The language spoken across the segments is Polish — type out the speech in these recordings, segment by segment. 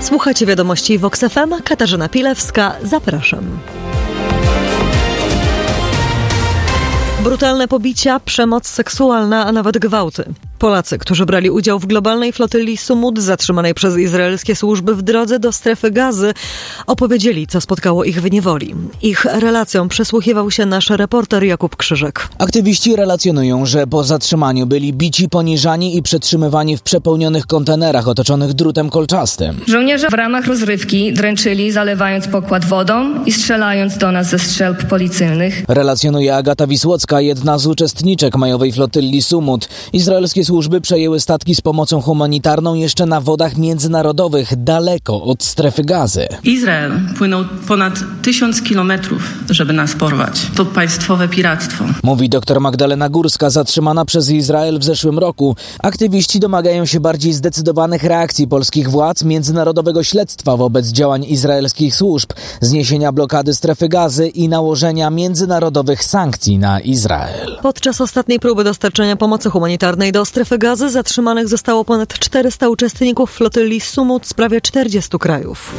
Słuchacie wiadomości Vox FM, Katarzyna Pilewska, zapraszam. Brutalne pobicia, przemoc seksualna, a nawet gwałty. Polacy, którzy brali udział w globalnej flotylli Sumud zatrzymanej przez izraelskie służby w drodze do strefy Gazy, opowiedzieli, co spotkało ich w niewoli. Ich relacjom przysłuchiwał się nasz reporter Jakub Krzyżek. Aktywiści relacjonują, że po zatrzymaniu byli bici, poniżani i przetrzymywani w przepełnionych kontenerach otoczonych drutem kolczastym. Żołnierze w ramach rozrywki dręczyli, zalewając pokład wodą i strzelając do nas ze strzelb policyjnych. Relacjonuje Agata Wisłocka, jedna z uczestniczek majowej flotylli Sumud. Izraelskie służby przejęły statki z pomocą humanitarną jeszcze na wodach międzynarodowych, daleko od strefy Gazy. Izrael płynął ponad 1000 kilometrów, żeby nas porwać. To państwowe piractwo. Mówi dr Magdalena Górska, zatrzymana przez Izrael w zeszłym roku. Aktywiści domagają się bardziej zdecydowanych reakcji polskich władz, międzynarodowego śledztwa wobec działań izraelskich służb, zniesienia blokady strefy Gazy i nałożenia międzynarodowych sankcji na Izrael. Podczas ostatniej próby dostarczenia pomocy humanitarnej do strefy Gazy zatrzymanych zostało ponad 400 uczestników flotylli Sumud z prawie 40 krajów.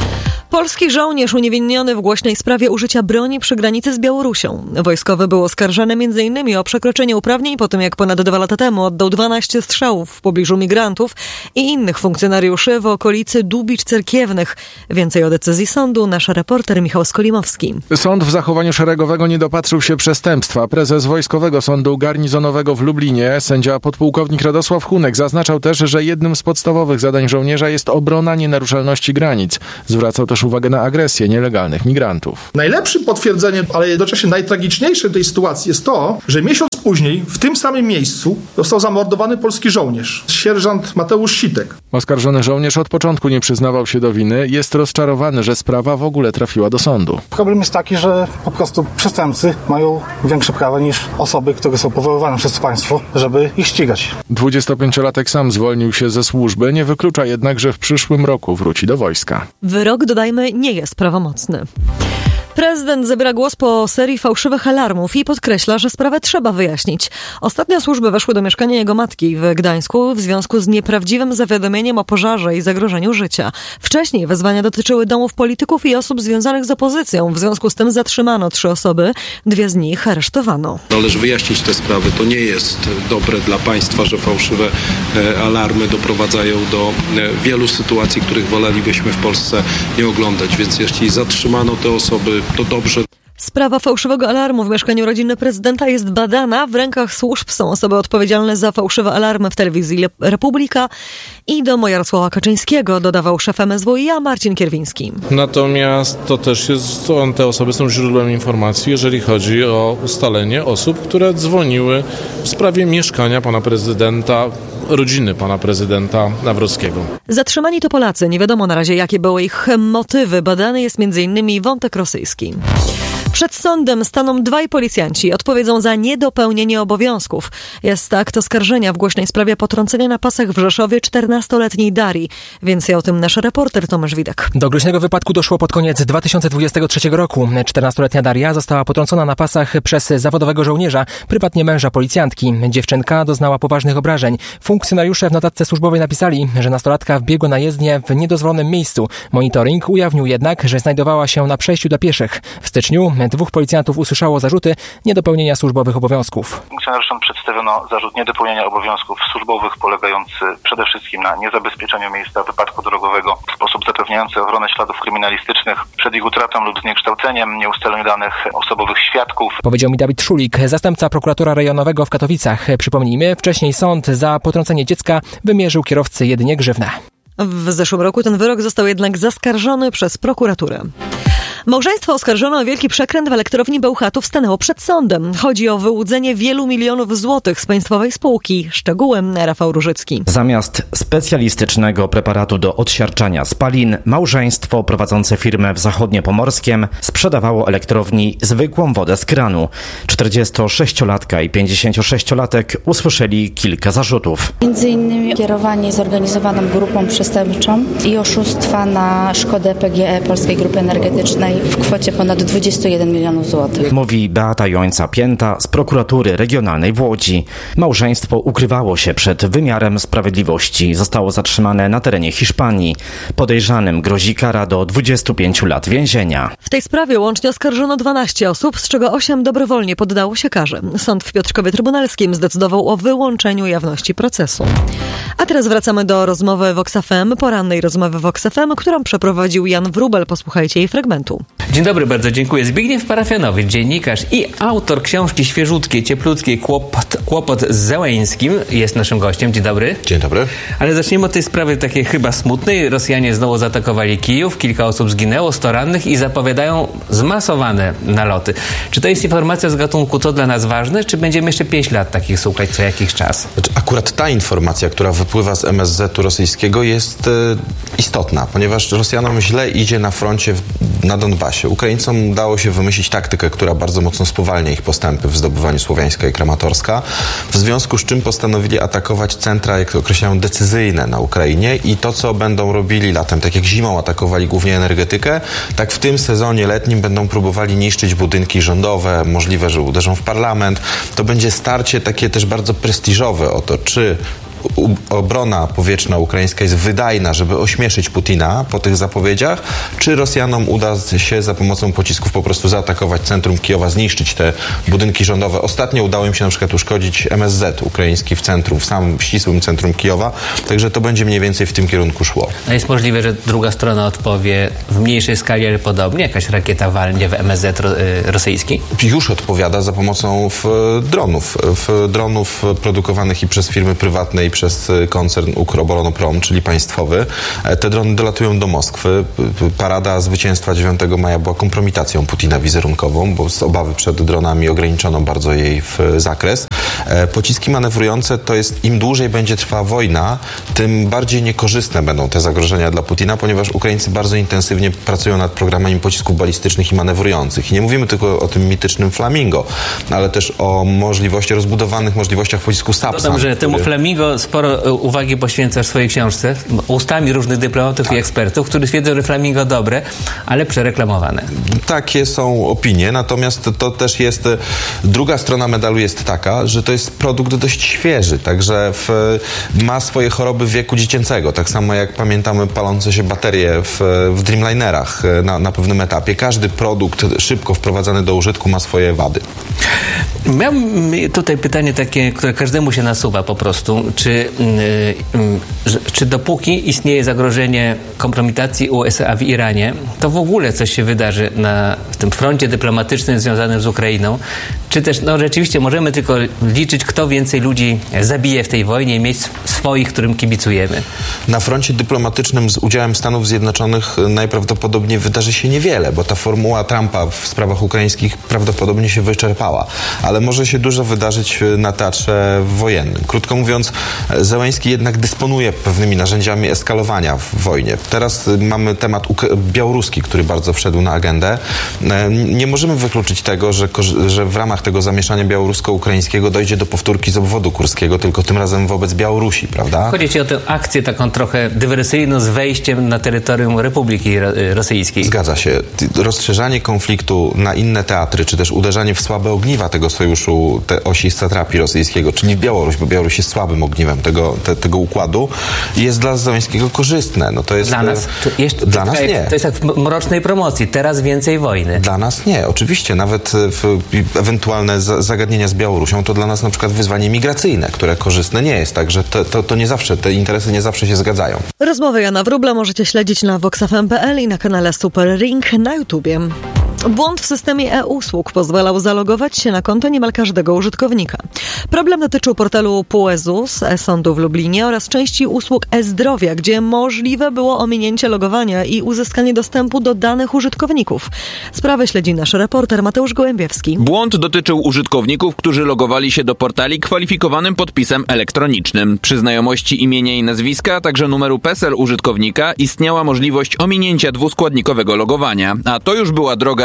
Polski żołnierz uniewinniony w głośnej sprawie użycia broni przy granicy z Białorusią. Wojskowy był oskarżony m.in. o przekroczenie uprawnień po tym, jak ponad 2 lata temu oddał 12 strzałów w pobliżu migrantów i innych funkcjonariuszy w okolicy Dubicz Cerkiewnych. Więcej o decyzji sądu nasz reporter Michał Skolimowski. Sąd w zachowaniu szeregowego nie dopatrzył się przestępstwa. Prezes Wojskowego Sądu Garnizonowego w Lublinie, sędzia podpułkownik Radosław Hunek, zaznaczał też, że jednym z podstawowych zadań żołnierza jest obrona nienaruszalności granic. Zwracał też uwagę na agresję nielegalnych migrantów. Najlepszym potwierdzeniem, ale jednocześnie najtragiczniejszym tej sytuacji jest to, że miesiąc później w tym samym miejscu został zamordowany polski żołnierz, sierżant Mateusz Sitek. Oskarżony żołnierz od początku nie przyznawał się do winy. Jest rozczarowany, że sprawa w ogóle trafiła do sądu. Problem jest taki, że po prostu przestępcy mają większe prawa niż osoby, które są powoływane przez państwo, żeby ich ścigać. 25-latek sam zwolnił się ze służby, nie wyklucza jednak, że w przyszłym roku wróci do wojska. Wyrok, dodajmy, nie jest prawomocny. Prezydent zabiera głos po serii fałszywych alarmów i podkreśla, że sprawę trzeba wyjaśnić. Ostatnio służby weszły do mieszkania jego matki w Gdańsku w związku z nieprawdziwym zawiadomieniem o pożarze i zagrożeniu życia. Wcześniej wezwania dotyczyły domów polityków i osób związanych z opozycją. W związku z tym zatrzymano 3 osoby, 2 z nich aresztowano. Należy wyjaśnić te sprawy. To nie jest dobre dla państwa, że fałszywe alarmy doprowadzają do wielu sytuacji, których wolelibyśmy w Polsce nie oglądać. Więc jeśli zatrzymano te osoby, to dobrze. Sprawa fałszywego alarmu w mieszkaniu rodziny prezydenta jest badana. W rękach służb są osoby odpowiedzialne za fałszywe alarmy w telewizji Republika i domu Jarosława Kaczyńskiego, dodawał szef MSWiA Marcin Kierwiński. Natomiast to też te osoby są źródłem informacji, jeżeli chodzi o ustalenie osób, które dzwoniły w sprawie mieszkania pana prezydenta, rodziny pana prezydenta Nawrockiego. Zatrzymani to Polacy. Nie wiadomo na razie, jakie były ich motywy. Badany jest m.in. wątek rosyjski. Przed sądem staną 2 policjanci. Odpowiedzą za niedopełnienie obowiązków. Jest akt oskarżenia w głośnej sprawie potrącenia na pasach w Rzeszowie 14-letniej Darii. Więcej o tym nasz reporter Tomasz Widek. Do groźnego wypadku doszło pod koniec 2023 roku. 14-letnia Daria została potrącona na pasach przez zawodowego żołnierza, prywatnie męża policjantki. Dziewczynka doznała poważnych obrażeń. Funkcjonariusze w notatce służbowej napisali, że nastolatka wbiegła na jezdnię w niedozwolonym miejscu. Monitoring ujawnił jednak, że znajdowała się na przejściu dla pieszych. W styczniu 2 policjantów usłyszało zarzuty niedopełnienia służbowych obowiązków. Funkcjonariuszom przedstawiono zarzut niedopełnienia obowiązków służbowych polegający przede wszystkim na niezabezpieczeniu miejsca wypadku drogowego w sposób zapewniający ochronę śladów kryminalistycznych przed ich utratą lub zniekształceniem, nieustaleniu danych osobowych świadków. Powiedział mi Dawid Szulik, zastępca prokuratora rejonowego w Katowicach. Przypomnijmy, wcześniej sąd za potrącenie dziecka wymierzył kierowcy jedynie grzywnę. W zeszłym roku ten wyrok został jednak zaskarżony przez prokuraturę. Małżeństwo oskarżone o wielki przekręt w elektrowni Bełchatów stanęło przed sądem. Chodzi o wyłudzenie wielu milionów złotych z państwowej spółki. Szczegółem Rafał Różycki. Zamiast specjalistycznego preparatu do odsiarczania spalin, małżeństwo prowadzące firmę w Zachodniopomorskiem sprzedawało elektrowni zwykłą wodę z kranu. 46-latka i 56-latek usłyszeli kilka zarzutów. Między innymi kierowanie zorganizowaną grupą przestępczą i oszustwa na szkodę PGE, Polskiej Grupy Energetycznej. cywilnej w kwocie ponad 21 milionów złotych. Mówi Beata Jońca-Pięta z prokuratury regionalnej w Łodzi. Małżeństwo ukrywało się przed wymiarem sprawiedliwości. Zostało zatrzymane na terenie Hiszpanii. Podejrzanym grozi kara do 25 lat więzienia. W tej sprawie łącznie oskarżono 12 osób, z czego 8 dobrowolnie poddało się karze. Sąd w Piotrkowie Trybunalskim zdecydował o wyłączeniu jawności procesu. A teraz wracamy do rozmowy Vox FM, porannej rozmowy Vox FM, którą przeprowadził Jan Wróbel. Posłuchajcie jej fragmentu. Dzień dobry, bardzo dziękuję. Zbigniew Parafianowicz, dziennikarz i autor książki świeżutkiej, cieplutkiej Kłopot z Zełeńskim jest naszym gościem. Dzień dobry. Dzień dobry. Ale zacznijmy od tej sprawy takiej chyba smutnej. Rosjanie znowu zaatakowali Kijów, kilka osób zginęło, 100 rannych i zapowiadają zmasowane naloty. Czy to jest informacja z gatunku to dla nas ważne, czy będziemy jeszcze 5 lat takich słuchać co jakiś czas? Akurat ta informacja, która wypływa z MSZ-u rosyjskiego jest istotna, ponieważ Rosjanom źle idzie na froncie na Donbasie. Ukraińcom udało się wymyślić taktykę, która bardzo mocno spowalnia ich postępy w zdobywaniu Słowiańska i Kramatorska, w związku z czym postanowili atakować centra, jak to określają, decyzyjne na Ukrainie i to, co będą robili latem, tak jak zimą atakowali głównie energetykę, tak w tym sezonie letnim będą próbowali niszczyć budynki rządowe, możliwe, że uderzą w parlament. To będzie starcie takie też bardzo prestiżowe o to, czy obrona powietrzna ukraińska jest wydajna, żeby ośmieszyć Putina po tych zapowiedziach, czy Rosjanom uda się za pomocą pocisków po prostu zaatakować centrum Kijowa, zniszczyć te budynki rządowe. Ostatnio udało im się na przykład uszkodzić MSZ ukraiński w centrum, w samym ścisłym centrum Kijowa, także to będzie mniej więcej w tym kierunku szło. A jest możliwe, że druga strona odpowie w mniejszej skali, ale podobnie? Jakaś rakieta walnie w MSZ rosyjski? Już odpowiada za pomocą dronów produkowanych i przez firmy prywatne, i przez koncern Ukroboronprom, czyli państwowy. Te drony dolatują do Moskwy. Parada zwycięstwa 9 maja była kompromitacją Putina wizerunkową, bo z obawy przed dronami ograniczono bardzo jej zakres. Pociski manewrujące to jest, im dłużej będzie trwała wojna, tym bardziej niekorzystne będą te zagrożenia dla Putina, ponieważ Ukraińcy bardzo intensywnie pracują nad programami pocisków balistycznych i manewrujących. I nie mówimy tylko o tym mitycznym Flamingo, ale też o rozbudowanych możliwościach pocisku Sapsan. Dodam, że temu Flamingo sporo uwagi poświęcasz w swojej książce, ustami różnych dyplomatów i ekspertów, którzy twierdzą, że Flamingo dobre, ale przereklamowane. Takie są opinie, natomiast to też jest, druga strona medalu jest taka, że to jest produkt dość świeży, także ma swoje choroby wieku dziecięcego, tak samo jak pamiętamy palące się baterie w Dreamlinerach na pewnym etapie. Każdy produkt szybko wprowadzany do użytku ma swoje wady. Miałem tutaj pytanie takie, które każdemu się nasuwa po prostu. Czy dopóki istnieje zagrożenie kompromitacji USA w Iranie, to w ogóle coś się wydarzy w tym froncie dyplomatycznym związanym z Ukrainą? Czy też rzeczywiście możemy tylko liczyć, kto więcej ludzi zabije w tej wojnie i mieć swoich, którym kibicujemy? Na froncie dyplomatycznym z udziałem Stanów Zjednoczonych najprawdopodobniej wydarzy się niewiele, bo ta formuła Trumpa w sprawach ukraińskich prawdopodobnie się wyczerpała. Ale może się dużo wydarzyć na teatrze wojennym. Krótko mówiąc, Zełeński jednak dysponuje pewnymi narzędziami eskalowania w wojnie. Teraz mamy temat białoruski, który bardzo wszedł na agendę. Nie możemy wykluczyć tego, że w ramach tego zamieszania białorusko-ukraińskiego dojdzie do powtórki z obwodu kurskiego, tylko tym razem wobec Białorusi, prawda? Chodzi ci o tę akcję taką trochę dywersyjną z wejściem na terytorium Republiki Rosyjskiej. Zgadza się. Rozszerzanie konfliktu na inne teatry, czy też uderzanie w słabe ogniwa tego sojuszu, te osi satrapii rosyjskiego, czyli w Białoruś, bo Białoruś jest słabym ogniwem tego układu, jest dla Zełeńskiego korzystne. No to jest, dla nas? Dla nas nie. To jest jak w mrocznej promocji. Teraz więcej wojny. Dla nas nie. Oczywiście nawet ewentualne zagadnienia z Białorusią to dla nas na przykład wyzwanie migracyjne, które korzystne nie jest. Także to nie zawsze, te interesy nie zawsze się zgadzają. Rozmowę Jana Wróbla możecie śledzić na voxfm.pl i na kanale Super Ring na YouTubie. Błąd w systemie e-usług pozwalał zalogować się na konto niemal każdego użytkownika. Problem dotyczył portalu PUEZUS, e-sądu w Lublinie oraz części usług e-zdrowia, gdzie możliwe było ominięcie logowania i uzyskanie dostępu do danych użytkowników. Sprawę śledzi nasz reporter Mateusz Gołębiewski. Błąd dotyczył użytkowników, którzy logowali się do portali kwalifikowanym podpisem elektronicznym. Przy znajomości imienia i nazwiska, a także numeru PESEL użytkownika istniała możliwość ominięcia dwuskładnikowego logowania, a to już była droga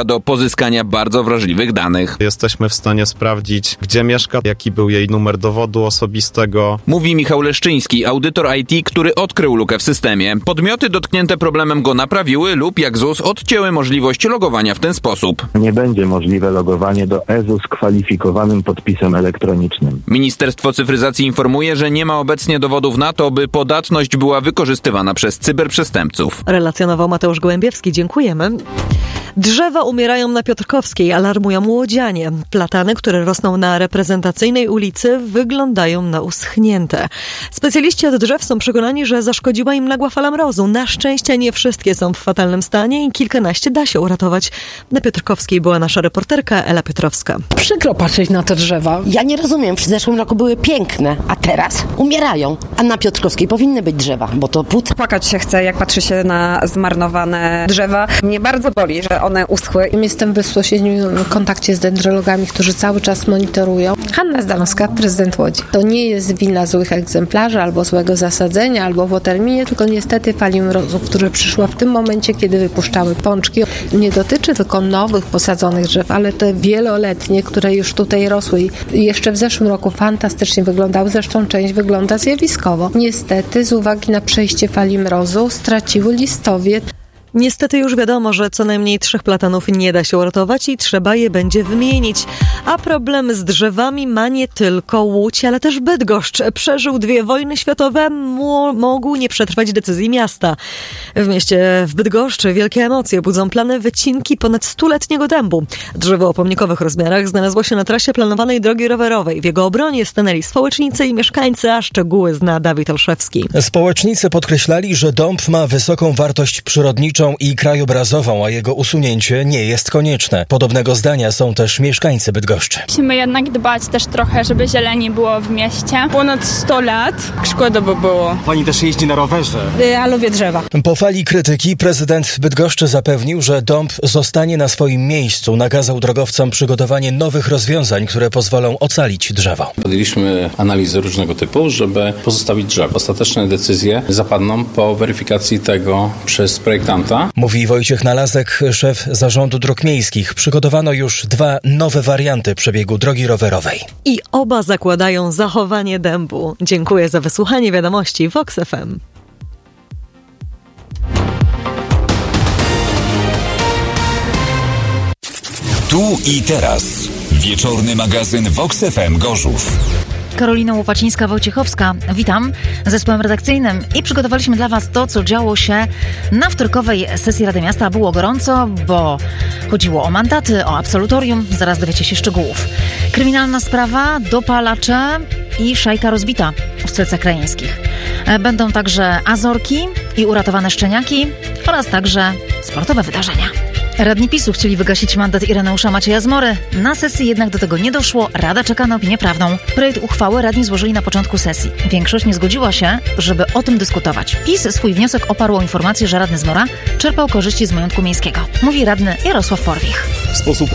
do pozyskania bardzo wrażliwych danych. Jesteśmy w stanie sprawdzić, gdzie mieszka, jaki był jej numer dowodu osobistego. Mówi Michał Leszczyński, audytor IT, który odkrył lukę w systemie. Podmioty dotknięte problemem go naprawiły lub jak ZUS odcięły możliwość logowania w ten sposób. Nie będzie możliwe logowanie do EZU z kwalifikowanym podpisem elektronicznym. Ministerstwo Cyfryzacji informuje, że nie ma obecnie dowodów na to, by podatność była wykorzystywana przez cyberprzestępców. Relacjonował Mateusz Gołębiewski. Dziękujemy. Drzewa umierają na Piotrkowskiej, alarmują łodzianie. Platany, które rosną na reprezentacyjnej ulicy, wyglądają na uschnięte. Specjaliści od drzew są przekonani, że zaszkodziła im nagła fala mrozu. Na szczęście nie wszystkie są w fatalnym stanie i kilkanaście da się uratować. Na Piotrkowskiej była nasza reporterka Ela Piotrowska. Przykro patrzeć na te drzewa. Ja nie rozumiem, w zeszłym roku były piękne, a teraz umierają. A na Piotrkowskiej powinny być drzewa, bo to płód. Płakać się chce, jak patrzy się na zmarnowane drzewa. Mnie bardzo boli, że one uschły. Jestem w bezpośrednim kontakcie z dendrologami, którzy cały czas monitorują. Hanna Zdanowska, prezydent Łodzi. To nie jest wina złych egzemplarzy, albo złego zasadzenia, albo po terminie, tylko niestety fali mrozu, która przyszła w tym momencie, kiedy wypuszczały pączki. Nie dotyczy tylko nowych posadzonych drzew, ale te wieloletnie, które już tutaj rosły i jeszcze w zeszłym roku fantastycznie wyglądały, zresztą część wygląda zjawiskowo. Niestety z uwagi na przejście fali mrozu straciły listowie. Niestety już wiadomo, że co najmniej 3 platanów nie da się uratować i trzeba je będzie wymienić. A problem z drzewami ma nie tylko Łódź, ale też Bydgoszcz. Przeżył 2 wojny światowe, mógł nie przetrwać decyzji miasta. W mieście w Bydgoszczy wielkie emocje budzą plany wycinki ponad 100-letniego dębu. Drzewo o pomnikowych rozmiarach znalazło się na trasie planowanej drogi rowerowej. W jego obronie stanęli społecznicy i mieszkańcy, a szczegóły zna Dawid Olszewski. Społecznicy podkreślali, że dąb ma wysoką wartość przyrodniczą i krajobrazową, a jego usunięcie nie jest konieczne. Podobnego zdania są też mieszkańcy Bydgoszczy. Musimy jednak dbać też trochę, żeby zieleni było w mieście. Ponad 100 lat. Szkoda by było. Pani też jeździ na rowerze. Ja lubię drzewa. Po fali krytyki prezydent Bydgoszczy zapewnił, że dąb zostanie na swoim miejscu. Nakazał drogowcom przygotowanie nowych rozwiązań, które pozwolą ocalić drzewo. Podjęliśmy analizy różnego typu, żeby pozostawić drzewo. Ostateczne decyzje zapadną po weryfikacji tego przez projektanta. Mówi Wojciech Nalazek, szef Zarządu Dróg Miejskich. Przygotowano już 2 nowe warianty przebiegu drogi rowerowej. I oba zakładają zachowanie dębu. Dziękuję za wysłuchanie wiadomości Vox FM. Tu i teraz. Wieczorny magazyn Vox FM Gorzów. Karolina Łopacińska-Wojciechowska. Witam zespołem redakcyjnym i przygotowaliśmy dla Was to, co działo się na wtorkowej sesji Rady Miasta. Było gorąco, bo chodziło o mandaty, o absolutorium. Zaraz dowiecie się szczegółów. Kryminalna sprawa, dopalacze i szajka rozbita w Strzelcach Krajeńskich. Będą także azorki i uratowane szczeniaki oraz także sportowe wydarzenia. Radni PiS-u chcieli wygasić mandat Ireneusza Macieja Zmory. Na sesji jednak do tego nie doszło. Rada czeka na opinię prawną. Projekt uchwały radni złożyli na początku sesji. Większość nie zgodziła się, żeby o tym dyskutować. PiS swój wniosek oparł o informację, że radny Zmora czerpał korzyści z majątku miejskiego. Mówi radny Jarosław Porwich. W sposób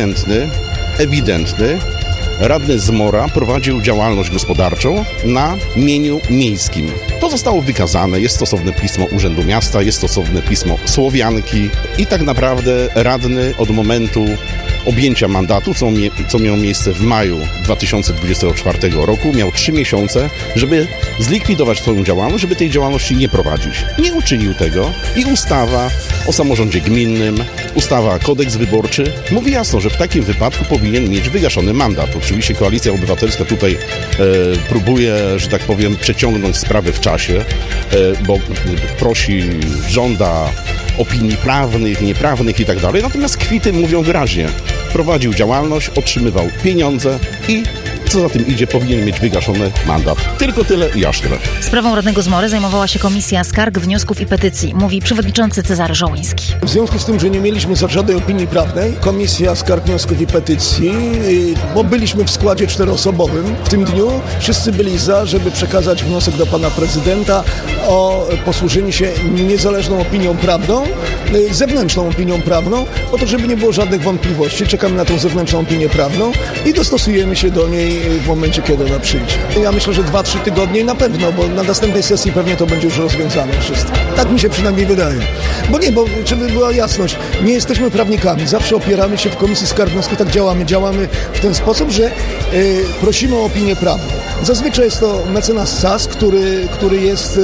ewidentny radny Zmora prowadził działalność gospodarczą na mieniu miejskim. To zostało wykazane, jest stosowne pismo Urzędu Miasta, jest stosowne pismo Słowianki i tak naprawdę radny od momentu objęcia mandatu, co miało miejsce w maju 2024 roku, miał 3 miesiące, żeby zlikwidować swoją działalność, żeby tej działalności nie prowadzić. Nie uczynił tego i ustawa o samorządzie gminnym, ustawa Kodeks Wyborczy mówi jasno, że w takim wypadku powinien mieć wygaszony mandat. Oczywiście Koalicja Obywatelska tutaj próbuje, że tak powiem, przeciągnąć sprawę w czasie, bo prosi, żąda opinii prawnych, nieprawnych i tak dalej. Natomiast kwity mówią wyraźnie. Prowadził działalność, otrzymywał pieniądze i co za tym idzie, powinien mieć wygaszony mandat. Tylko tyle i aż tyle. Sprawą radnego Zmory zajmowała się Komisja Skarg, Wniosków i Petycji, mówi przewodniczący Cezary Żołyński. W związku z tym, że nie mieliśmy żadnej opinii prawnej, Komisja Skarg, Wniosków i Petycji, bo byliśmy w składzie 4-osobowym w tym dniu, wszyscy byli za, żeby przekazać wniosek do pana prezydenta o posłużenie się niezależną opinią prawną, zewnętrzną opinią prawną, po to, żeby nie było żadnych wątpliwości. Czekamy na tą zewnętrzną opinię prawną i dostosujemy się do niej w momencie, kiedy ona przyjdzie. Ja myślę, że 2-3 tygodnie na pewno, bo na następnej sesji pewnie to będzie już rozwiązane wszystko. Tak mi się przynajmniej wydaje. Bo żeby była jasność, nie jesteśmy prawnikami. Zawsze opieramy się w Komisji Skarg Wniosków, tak działamy. Działamy w ten sposób, że prosimy o opinię prawną. Zazwyczaj jest to mecenas Sas, który jest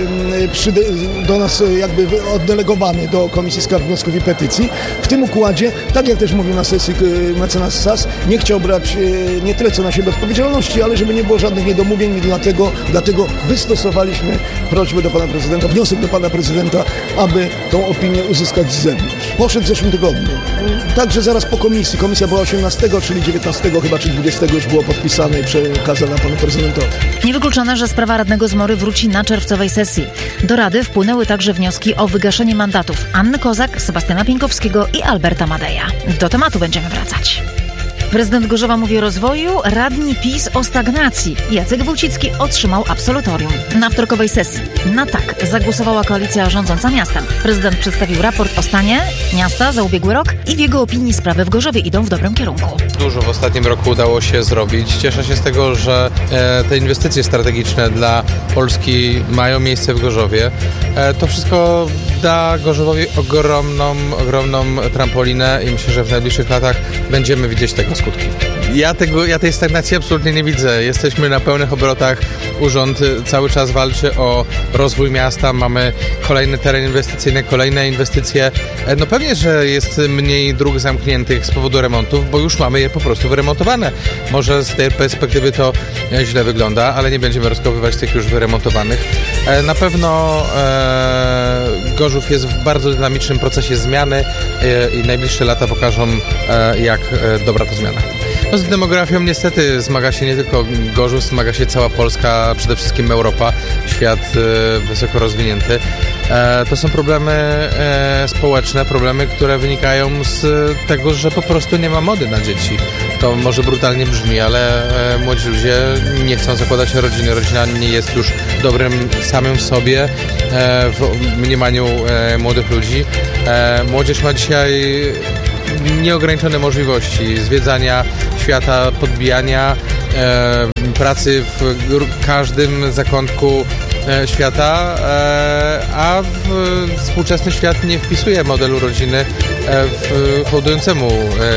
do nas jakby oddelegowany do Komisji Skarg Wniosków i Petycji. W tym układzie, tak jak też mówił na sesji mecenas Sas, nie chciał brać nie tyle co na siebie odpowiedzialności, ale żeby nie było żadnych niedomówień i dlatego wystosowaliśmy prośbę do pana prezydenta, wniosek do pana prezydenta, aby tą opinię uzyskać z zewnątrz. Poszedł w zeszłym tygodniu. Także zaraz po komisji. Komisja była 18, czyli 19 chyba, czy 20 już było podpisane i przekazane panu prezydentowi. Niewykluczone, że sprawa radnego Zmory wróci na czerwcowej sesji. Do Rady wpłynęły także wnioski o wygaszenie mandatów Anny Kozak, Sebastiana Pieńkowskiego i Alberta Madeja. Do tematu będziemy wracać. Prezydent Gorzowa mówi o rozwoju, radni PiS o stagnacji. Jacek Wójcicki otrzymał absolutorium. Na wtorkowej sesji na tak zagłosowała koalicja rządząca miastem. Prezydent przedstawił raport o stanie miasta za ubiegły rok i w jego opinii sprawy w Gorzowie idą w dobrym kierunku. Dużo w ostatnim roku udało się zrobić. Cieszę się z tego, że te inwestycje strategiczne dla Polski mają miejsce w Gorzowie. To wszystko da Gorzowowi ogromną trampolinę i myślę, że w najbliższych latach będziemy widzieć tego skutki. Ja tej stagnacji absolutnie nie widzę. Jesteśmy na pełnych obrotach. Urząd cały czas walczy o rozwój miasta. Mamy kolejny teren inwestycyjny, kolejne inwestycje. No pewnie, że jest mniej dróg zamkniętych z powodu remontów, bo już mamy je po prostu wyremontowane. Może z tej perspektywy to źle wygląda, ale nie będziemy rozkopywać tych już wyremontowanych. Na pewno Gorzów jest w bardzo dynamicznym procesie zmiany i najbliższe lata pokażą, jak dobra to zmiana. No z demografią niestety zmaga się nie tylko Gorzów, zmaga się cała Polska, przede wszystkim Europa, świat wysoko rozwinięty. To są problemy społeczne, problemy, które wynikają z tego, że po prostu nie ma mody na dzieci. To może brutalnie brzmi, ale młodzi ludzie nie chcą zakładać rodziny. Rodzina nie jest już dobrym samym w sobie w mniemaniu młodych ludzi. Młodzież ma dzisiaj nieograniczone możliwości zwiedzania świata, podbijania, pracy w każdym zakątku świata, a współczesny świat nie wpisuje modelu rodziny hołdującemu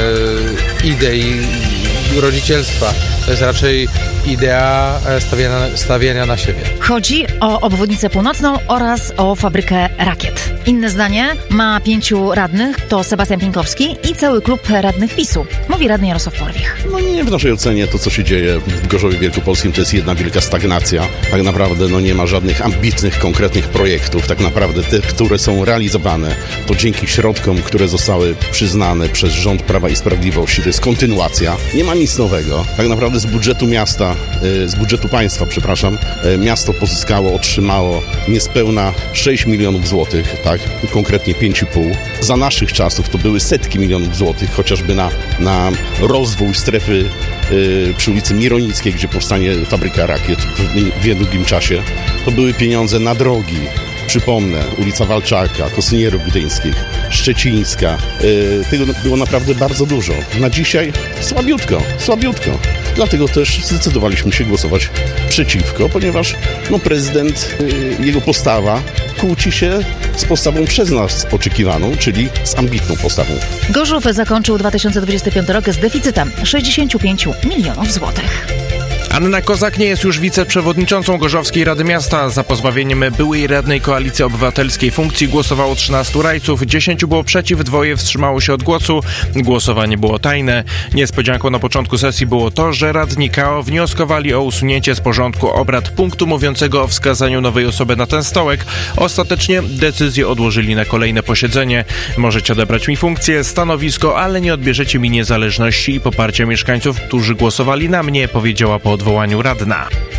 idei rodzicielstwa. To jest raczej idea stawiania na siebie. Chodzi o obwodnicę północną oraz o fabrykę rakiet. Inne zdanie ma 5 radnych, to Sebastian Pieńkowski i cały klub radnych PiS-u. Mówi radny Jarosław Porwich. No nie w naszej ocenie to, co się dzieje w Gorzowie Wielkopolskim, to jest jedna wielka stagnacja. Tak naprawdę nie ma żadnych ambitnych, konkretnych projektów. Tak naprawdę te, które są realizowane, to dzięki środkom, które zostały przyznane przez rząd Prawa i Sprawiedliwości. To jest kontynuacja. Nie ma nic nowego. Tak naprawdę z budżetu miasta, z budżetu państwa, miasto otrzymało niespełna 6 milionów złotych, tak? Konkretnie 5,5. Za naszych czasów to były setki milionów złotych, chociażby na rozwój strefy przy ulicy Mironickiej, gdzie powstanie fabryka rakiet w niedługim czasie. To były pieniądze na drogi. Przypomnę, ulica Walczaka, Kosynierów Gdyńskich, Szczecińska. Tego było naprawdę bardzo dużo. Na dzisiaj słabiutko. Dlatego też zdecydowaliśmy się głosować przeciwko, ponieważ prezydent, jego postawa kłóci się z postawą przez nas oczekiwaną, czyli z ambitną postawą. Gorzów zakończył 2025 rok z deficytem 65 milionów złotych. Anna Kozak nie jest już wiceprzewodniczącą Gorzowskiej Rady Miasta. Za pozbawieniem byłej radnej Koalicji Obywatelskiej funkcji głosowało 13 radców, 10 było przeciw, 2 wstrzymało się od głosu. Głosowanie było tajne. Niespodzianką na początku sesji było to, że radni KO wnioskowali o usunięcie z porządku obrad punktu mówiącego o wskazaniu nowej osoby na ten stołek. Ostatecznie decyzję odłożyli na kolejne posiedzenie. Możecie odebrać mi funkcję, stanowisko, ale nie odbierzecie mi niezależności i poparcia mieszkańców, którzy głosowali na mnie, powiedziała po odwołaniu radna.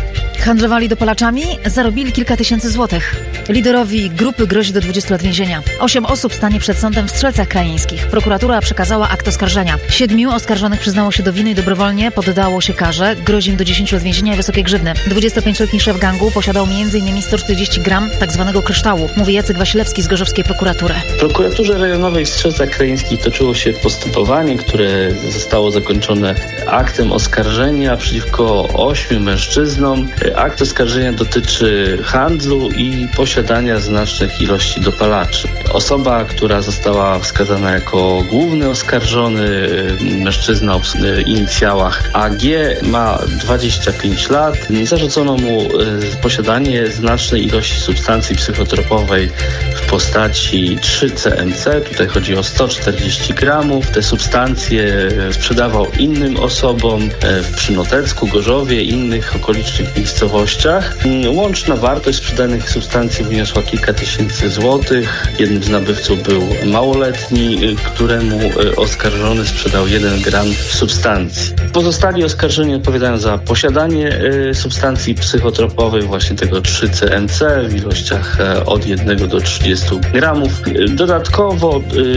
Handlowali dopalaczami, zarobili kilka tysięcy złotych. Liderowi grupy grozi do 20 lat więzienia. 8 osób stanie przed sądem w Strzelcach Krajeńskich. Prokuratura przekazała akt oskarżenia. 7 oskarżonych przyznało się do winy i dobrowolnie poddało się karze. Grozi im do 10 lat więzienia i wysokie grzywny. 25-letni szef gangu posiadał m.in. 140 gram tzw. kryształu, mówi Jacek Wasilewski z gorzowskiej prokuratury. W prokuraturze rejonowej w Strzelcach Krajeńskich toczyło się postępowanie, które zostało zakończone aktem oskarżenia przeciwko 8 mężczyznom. Akt oskarżenia dotyczy handlu i posiadania znacznych ilości dopalaczy. Osoba, która została wskazana jako główny oskarżony, mężczyzna o inicjałach AG, ma 25 lat. Zarzucono mu posiadanie znacznej ilości substancji psychotropowej w postaci 3-CMC. Tutaj chodzi o 140 gramów. Te substancje sprzedawał innym osobom w Przynotecku, Gorzowie i innych okolicznych miejscowościach. Łączna wartość sprzedanych substancji wyniosła kilka tysięcy złotych. Jednym z nabywców był małoletni, któremu oskarżony sprzedał 1 gram substancji. Pozostali oskarżeni odpowiadają za posiadanie substancji psychotropowych, właśnie tego 3-CMC w ilościach od 1 do 30 gramów. Dodatkowo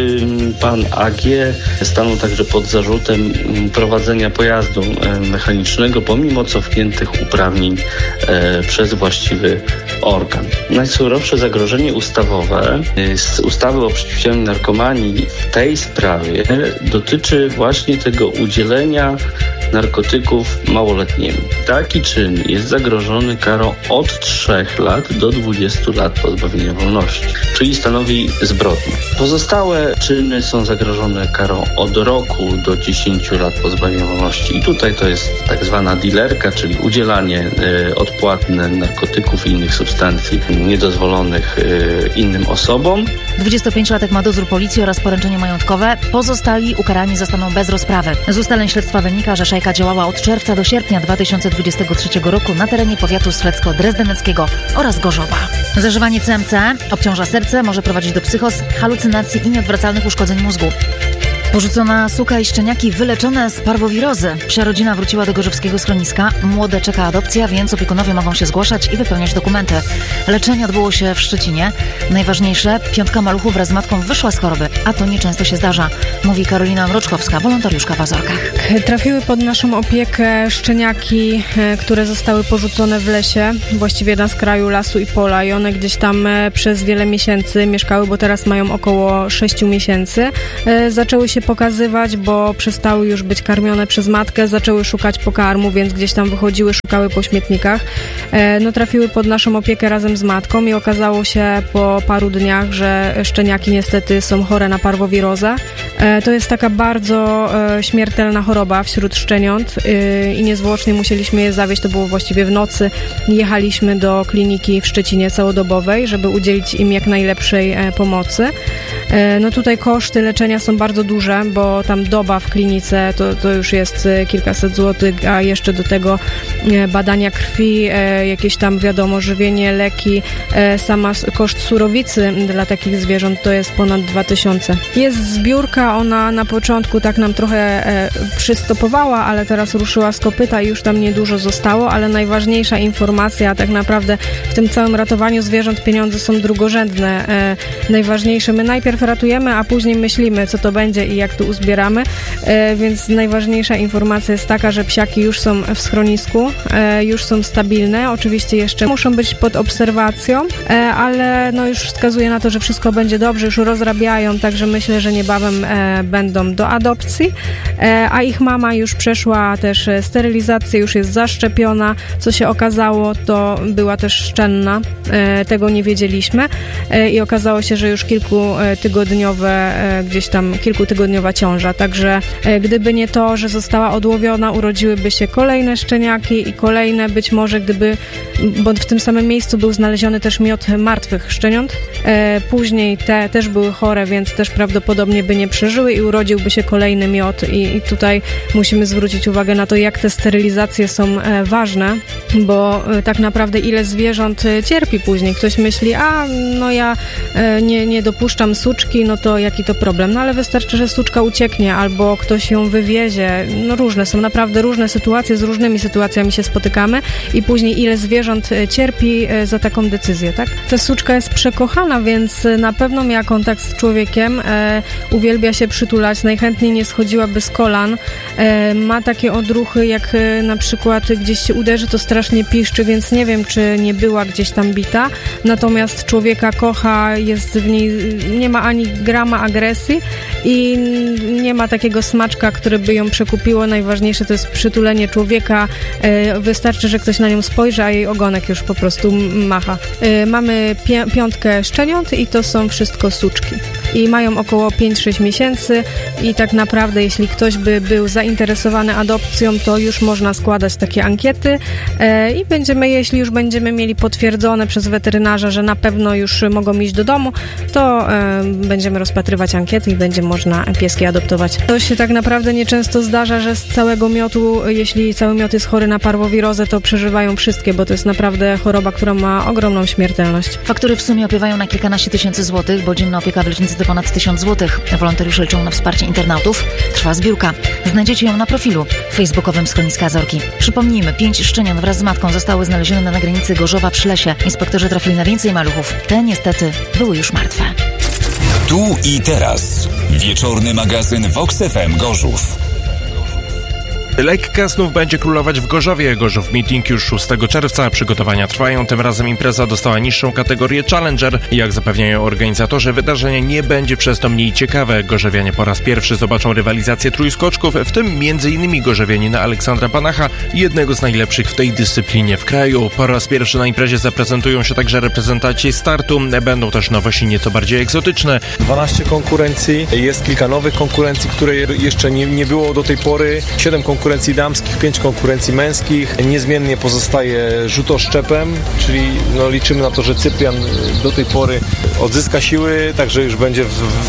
pan AG stanął także pod zarzutem prowadzenia pojazdu mechanicznego pomimo cofniętych uprawnień przez właściwy organ. Najsurowsze zagrożenie ustawowe z ustawy o przeciwdziałaniu narkomanii w tej sprawie dotyczy właśnie tego udzielenia narkotyków małoletniemu. Taki czyn jest zagrożony karą od 3 lat do 20 lat pozbawienia wolności, czyli stanowi zbrodnię. Pozostałe czyny są zagrożone karą od roku do 10 lat pozbawienia wolności. I tutaj to jest tak zwana dilerka, czyli udzielanie odpłatne narkotyków i innych substancji niedozwolonych innym osobom. 25-latek ma dozór policji oraz poręczenie majątkowe. Pozostali ukarani zostaną bez rozprawy. Z ustaleń śledztwa wynika, że szajka działała od czerwca do sierpnia 2023 roku na terenie powiatu strzelecko-drezdeneckiego oraz Gorzowa. Zażywanie CMC obciąża serce, może prowadzić do psychos, halucynacji i nieodwracalnych uszkodzeń mózgu. Porzucona suka i szczeniaki wyleczone z parwowirozy. Psia rodzina wróciła do gorzowskiego schroniska. Młode czeka adopcja, więc opiekunowie mogą się zgłaszać i wypełniać dokumenty. Leczenie odbyło się w Szczecinie. Najważniejsze, 5 maluchów wraz z matką wyszła z choroby, a to nieczęsto się zdarza, mówi Karolina Mroczkowska, wolontariuszka w Azorkach. Trafiły pod naszą opiekę szczeniaki, które zostały porzucone w lesie, właściwie na skraju lasu i pola i one gdzieś tam przez wiele miesięcy mieszkały, bo teraz mają około 6 miesięcy. Zaczęły się pokazywać, bo przestały już być karmione przez matkę, zaczęły szukać pokarmu, więc gdzieś tam wychodziły, szukały po śmietnikach. Trafiły pod naszą opiekę razem z matką i okazało się po paru dniach, że szczeniaki niestety są chore na parwowirozę. To jest taka bardzo śmiertelna choroba wśród szczeniąt i niezwłocznie musieliśmy je zawieźć, to było właściwie w nocy. Jechaliśmy do kliniki w Szczecinie całodobowej, żeby udzielić im jak najlepszej pomocy. Tutaj koszty leczenia są bardzo duże, bo tam doba w klinice to już jest kilkaset złotych, a jeszcze do tego badania krwi, jakieś tam wiadomo, żywienie, leki, sama koszt surowicy dla takich zwierząt to jest ponad 2000. Jest zbiórka, ona na początku tak nam trochę przystopowała, ale teraz ruszyła z kopyta i już tam niedużo zostało, ale najważniejsza informacja, tak naprawdę w tym całym ratowaniu zwierząt pieniądze są drugorzędne. Najważniejsze, my najpierw ratujemy, a później myślimy, co to będzie i jak to uzbieramy, więc najważniejsza informacja jest taka, że psiaki już są w schronisku, już są stabilne, oczywiście jeszcze muszą być pod obserwacją, ale już wskazuje na to, że wszystko będzie dobrze, już rozrabiają, także myślę, że niebawem będą do adopcji, a ich mama już przeszła też sterylizację, już jest zaszczepiona, co się okazało, to była też szczenna, tego nie wiedzieliśmy i okazało się, że już kilkutygodniowa ciąża, także gdyby nie to, że została odłowiona, urodziłyby się kolejne szczeniaki i kolejne, być może bo w tym samym miejscu był znaleziony też miot martwych szczeniąt, później te też były chore, więc też prawdopodobnie by nie przeżyły i urodziłby się kolejny miot. I tutaj musimy zwrócić uwagę na to, jak te sterylizacje są ważne, bo tak naprawdę ile zwierząt cierpi później. Ktoś myśli, no ja nie dopuszczam suczki, no to jaki to problem. No ale wystarczy, że suczka ucieknie albo ktoś ją wywiezie. No różne są, naprawdę różne sytuacje, z różnymi sytuacjami się spotykamy i później ile zwierząt cierpi za taką decyzję, tak? Ta suczka jest przekochana, więc na pewno miała kontakt z człowiekiem, uwielbia się przytulać, najchętniej nie schodziłaby z kolan, ma takie odruchy, jak na przykład gdzieś się uderzy, to strasznie piszczy, więc nie wiem, czy nie była gdzieś tam bita, natomiast człowieka kocha, jest w niej, nie ma ani grama agresji i nie ma takiego smaczka, które by ją przekupiło. Najważniejsze to jest przytulenie człowieka, wystarczy, że ktoś na nią spojrzy, a jej ogonek już po prostu macha. Mamy 5 szczeniąt i to są wszystko suczki. I mają około 5-6 miesięcy i tak naprawdę, jeśli ktoś by był zainteresowany adopcją, to już można składać takie ankiety i jeśli już będziemy mieli potwierdzone przez weterynarza, że na pewno już mogą iść do domu, to będziemy rozpatrywać ankiety i będzie można pieski adoptować. To się tak naprawdę nieczęsto zdarza, że z całego miotu, jeśli cały miot jest chory na parwowirozę, to przeżywają wszystkie, bo to jest naprawdę choroba, która ma ogromną śmiertelność. Faktury w sumie opiewają na kilkanaście tysięcy złotych, bo dzienna opieka w lecznicy to ponad 1000 złotych. Wolontariusze liczą na wsparcie internautów. Trwa zbiórka. Znajdziecie ją na profilu facebookowym Schroniska Azorki. Przypomnijmy, 5 szczeniąt wraz z matką zostały znalezione na granicy Gorzowa przy Lesie. Inspektorzy trafili na więcej maluchów. Te niestety były już martwe. Tu i teraz. Wieczorny magazyn Vox FM Gorzów. Lekka znów będzie królować w Gorzowie. Gorzów Meeting już 6 czerwca. Przygotowania trwają. Tym razem impreza dostała niższą kategorię Challenger. Jak zapewniają organizatorzy, wydarzenie nie będzie przez to mniej ciekawe. Gorzowianie po raz pierwszy zobaczą rywalizację trójskoczków, w tym m.in. gorzowianina Aleksandra Banacha, jednego z najlepszych w tej dyscyplinie w kraju. Po raz pierwszy na imprezie zaprezentują się także reprezentanci startu. Będą też nowości nieco bardziej egzotyczne. 12 konkurencji, jest kilka nowych konkurencji, które jeszcze nie było do tej pory. 7 konkurencji damskich, 5 konkurencji męskich. Niezmiennie pozostaje rzut oszczepem, czyli liczymy na to, że Cyprian do tej pory odzyska siły, także już będzie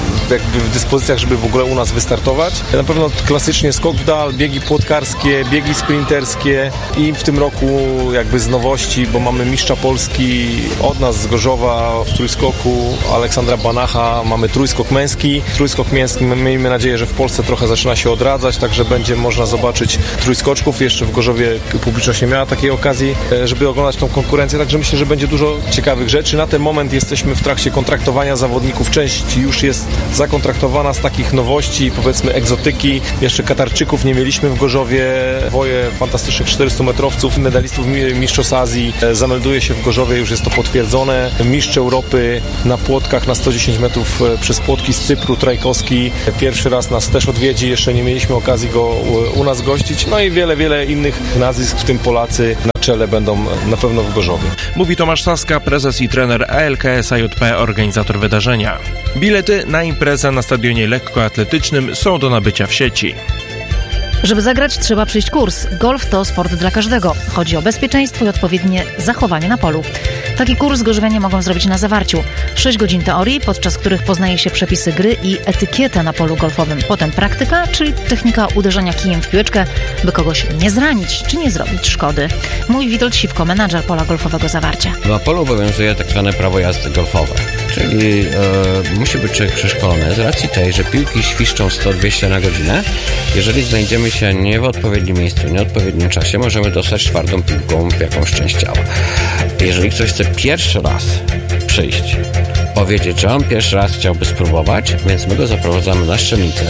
w dyspozycjach, żeby w ogóle u nas wystartować. Na pewno klasycznie skok w dal, biegi płotkarskie, biegi sprinterskie i w tym roku jakby z nowości, bo mamy mistrza Polski od nas z Gorzowa w trójskoku, Aleksandra Banacha, mamy trójskok męski. Trójskok męski, miejmy nadzieję, że w Polsce trochę zaczyna się odradzać, także będzie można zobaczyć trójskoczków. Jeszcze w Gorzowie publiczność nie miała takiej okazji, żeby oglądać tą konkurencję, także myślę, że będzie dużo ciekawych rzeczy. Na ten moment jesteśmy w trakcie kontraktowania zawodników. Część już jest zakontraktowana z takich nowości, powiedzmy egzotyki. Jeszcze Katarczyków nie mieliśmy w Gorzowie. Dwoje fantastycznych 400-metrowców, medalistów mistrzostw Azji zamelduje się w Gorzowie, już jest to potwierdzone. Mistrz Europy na płotkach na 110 metrów przez płotki z Cypru, Trajkowski. Pierwszy raz nas też odwiedzi, jeszcze nie mieliśmy okazji go u nas gościć. No i wiele innych nazwisk, w tym Polacy na czele będą na pewno w Gorzowie. Mówi Tomasz Saska, prezes i trener ALKS AJP, organizator wydarzenia. Bilety na imprezę na stadionie lekkoatletycznym są do nabycia w sieci. Żeby zagrać, trzeba przejść kurs. Golf to sport dla każdego. Chodzi o bezpieczeństwo i odpowiednie zachowanie na polu. Taki kurs gorzowianie mogą zrobić na Zawarciu. 6 godzin teorii, podczas których poznaje się przepisy gry i etykietę na polu golfowym. Potem praktyka, czyli technika uderzenia kijem w piłeczkę, by kogoś nie zranić czy nie zrobić szkody. Mówi Witold Siwko, menadżer pola golfowego Zawarcie. Na polu obowiązuje tak zwane prawo jazdy golfowe, czyli musi być człowiek przeszkolony z racji tej, że piłki świszczą 100-200 na godzinę. Jeżeli znajdziemy się nie w odpowiednim miejscu, nie w odpowiednim czasie, możemy dostać twardą piłką w jakąś część ciała. Jeżeli ktoś chce pierwszy raz przyjść, powiedzieć, że on pierwszy raz chciałby spróbować, więc my go zaprowadzamy na strzelnicę,